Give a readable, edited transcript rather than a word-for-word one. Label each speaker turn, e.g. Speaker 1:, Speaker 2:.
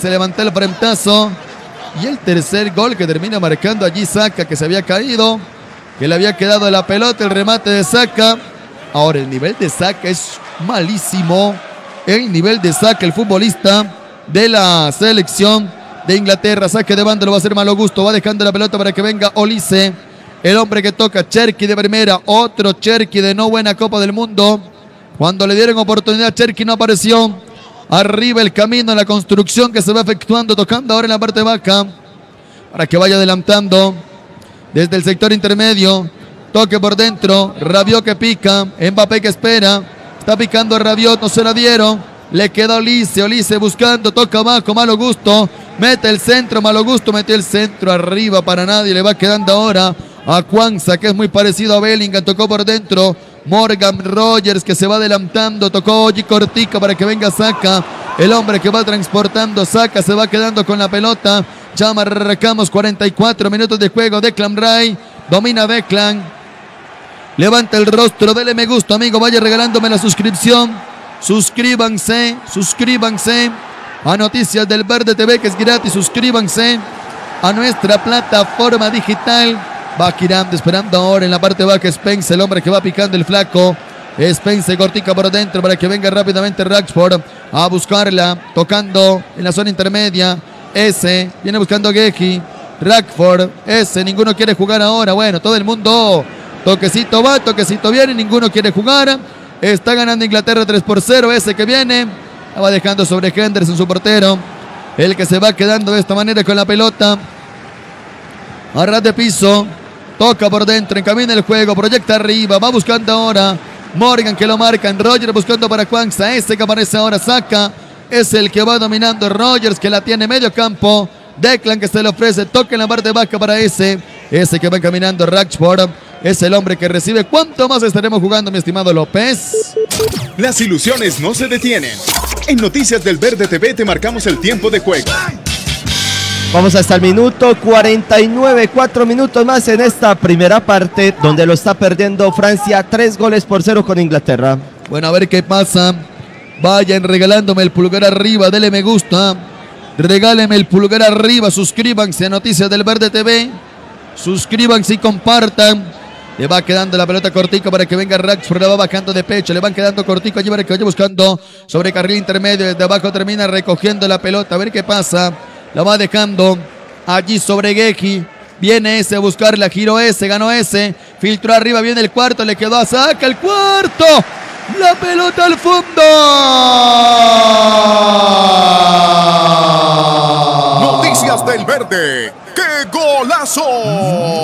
Speaker 1: se levantó el frentazo. Y el tercer gol que termina marcando allí Saka, que se había caído, que le había quedado la pelota, el remate de Saka. Ahora el nivel de Saka es malísimo. El nivel de Saka, el futbolista de la selección de Inglaterra. Saque de banda, lo va a hacer Malo Gusto. Va dejando la pelota para que venga Olise. El hombre que toca, Cherki de primera. Otro Cherki de no buena Copa del Mundo. Cuando le dieron oportunidad, Cherki no apareció. Arriba el camino, la construcción que se va efectuando, tocando ahora en la parte baja, para que vaya adelantando desde el sector intermedio. Toque por dentro, Rabiot que pica, Mbappé que espera, está picando Rabiot, no se la dieron, le queda Olise buscando, toca abajo, Malo Gusto, mete el centro, Malo Gusto metió el centro arriba para nadie, le va quedando ahora a Quansah, que es muy parecido a Bellingham, tocó por dentro, Morgan Rogers que se va adelantando, tocó Oji Cortica para que venga Saka, el hombre que va transportando, Saka se va quedando con la pelota, ya marcamos 44 minutos de juego. Declan Rice, domina Declan, levanta el rostro, dele me gusta amigo, vaya regalándome la suscripción, suscríbanse a Noticias del Verde TV, que es gratis, suscríbanse a nuestra plataforma digital. Va girando, esperando ahora en la parte baja Spence, el hombre que va picando el flaco. Spence cortica por dentro para que venga rápidamente Rashford a buscarla, tocando en la zona intermedia. Ese viene buscando a Guehi. Rashford, ese, ninguno quiere jugar ahora. Bueno, todo el mundo, toquecito va, toquecito viene, ninguno quiere jugar. Está ganando Inglaterra 3-0. Ese que viene, la va dejando sobre Henderson, su portero. El que se va quedando de esta manera con la pelota. A ras de piso. Toca por dentro, encamina el juego, proyecta arriba, va buscando ahora Morgan que lo marcan, Rogers buscando para Quansah, ese que aparece ahora, Saka, es el que va dominando, Rogers que la tiene medio campo, Declan que se le ofrece, toca en la parte baja para ese que va caminando, Rashford, es el hombre que recibe. ¿Cuánto más estaremos jugando, mi estimado López?
Speaker 2: Las ilusiones no se detienen. En Noticias del Verde TV te marcamos el tiempo de juego.
Speaker 3: Vamos hasta el minuto 49, 4 minutos más en esta primera parte, donde lo está perdiendo Francia 3-0 con Inglaterra.
Speaker 1: Bueno, a ver qué pasa. Vayan regalándome el pulgar arriba, dele me gusta. Regáleme el pulgar arriba, suscríbanse a Noticias del Verde TV. Suscríbanse y compartan. Le va quedando la pelota cortico para que venga Rashford, la va bajando de pecho, le van quedando cortico allí para que vaya buscando sobre carril intermedio, desde abajo termina recogiendo la pelota, a ver qué pasa. La va dejando allí sobre Guehi. Viene ese a buscarla, giró ese, ganó ese. Filtró arriba, viene el cuarto, le quedó a Saka el cuarto. La pelota al fondo.
Speaker 2: Noticias del Verde. ¡Qué golazo!